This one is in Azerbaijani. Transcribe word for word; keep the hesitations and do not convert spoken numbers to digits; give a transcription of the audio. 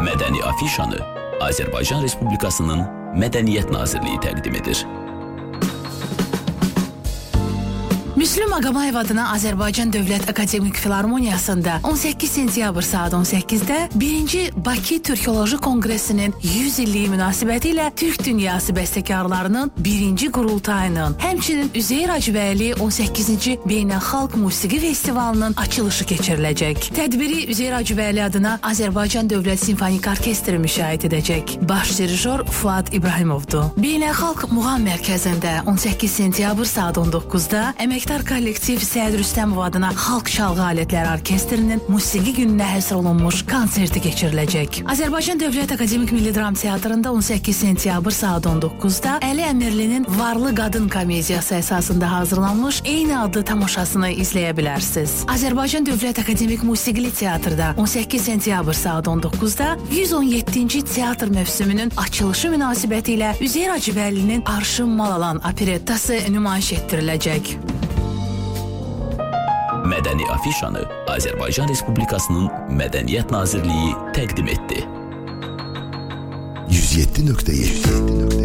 Mədəni afişanı Azərbaycan Respublikasının Mədəniyyət Nazirliyi təqdim edir. Müslüm Ağamayev adına Azərbaycan Dövlət Akademik Filarmoniyasında on səkkiz sentyabr saat on səkkizdə birinci Bakı Türkoloji Konqresinin yüz illiyi münasibəti ilə Türk Dünyası bəstəkarlarının birinci qurultayının, həmçinin Üzeyir Hacıbəyli on səkkizinci Beynəlxalq Musiqi Festivalının açılışı keçiriləcək. Tədbiri Üzeyir Hacıbəyli adına Azərbaycan Dövlət Simfonik Orkestri müşahidə edəcək. Baş dirijor Fuad İbrahimovdur. Beynəlxalq Muğam Mərkəzində on səkkiz sentyabr saat on doqquzda əməkdar kollektiv Səid Rüstəmov adına Xalq Çalğı Alətləri Orkestrinin musiqi gününə həsr olunmuş konserti keçiriləcək. Azərbaycan Dövlət Akademik Milli Dram Teatrında on səkkiz sentyabr saat on doqquzda Əli Əmirlinin Varlı Qadın komediyası əsasında hazırlanmış eyni adlı tamaşasını izləyə bilərsiniz. Azərbaycan Dövlət Akademik Musiqili Teatrda on səkkiz sentyabr saat on doqquzda yüz on yeddinci teatr mövsümünün açılışı münasibəti ilə Üzeyir Hacıbəylinin Arşın Malalan operettası nümayiş etdiriləcək. Mədəni afişanı Azərbaycan Respublikasının Mədəniyyət Nazirliyi təqdim etdi. yüz yeddi nöqtə yeddi